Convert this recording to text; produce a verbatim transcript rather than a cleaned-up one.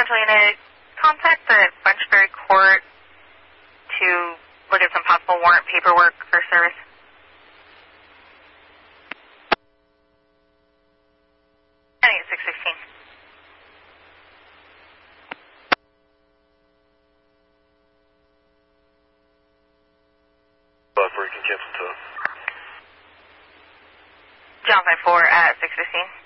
Central Unit, contact the Bunchbury Court to look at some possible warrant paperwork for service. I think it's six sixteen. Buffer, you can cancel to. John five four at six fifteen.